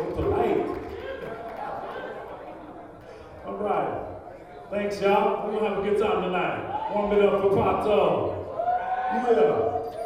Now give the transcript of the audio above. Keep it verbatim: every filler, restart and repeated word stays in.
So polite. All right. Thanks, y'all. We're gonna have a good time tonight. Warm it up for Pato. Yeah.